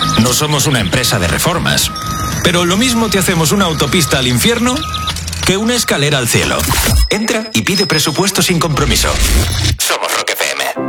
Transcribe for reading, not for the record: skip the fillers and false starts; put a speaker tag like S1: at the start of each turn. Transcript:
S1: No somos una empresa de reformas, pero lo mismo te hacemos una autopista al infierno que una escalera al cielo. Entra y pide presupuesto sin compromiso. Somos Roqueros.